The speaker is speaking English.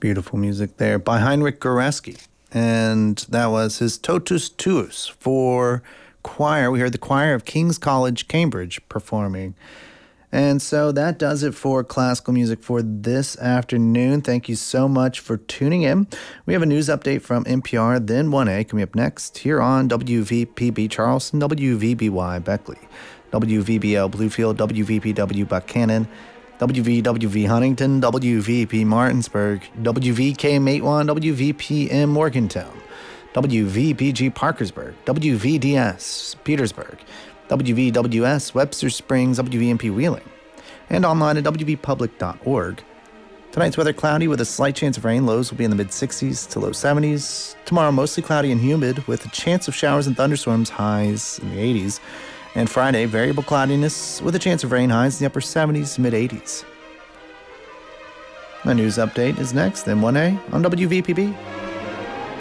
Beautiful music there by Heinrich Goreski. And that was his Totus Tuus for choir. We heard the choir of King's College, Cambridge performing. And so that does it for classical music for this afternoon. Thank you so much for tuning in. We have a news update from NPR, then 1A coming up next here on WVPB Charleston, WVBY Beckley, WVBL Bluefield, WVPW Buchanan, WVWV Huntington, WVP Martinsburg, WVK Matewan, WVPM Morgantown, WVPG Parkersburg, WVDS Petersburg, WVWS Webster Springs, WVMP Wheeling, and online at wvpublic.org. Tonight's weather cloudy with a slight chance of rain. Lows will be in the mid-60s to low 70s. Tomorrow mostly cloudy and humid with a chance of showers and thunderstorms, highs in the 80s. And Friday, variable cloudiness with a chance of rain, highs in the upper 70s to mid-80s. My news update is next, then 1A on WVPB.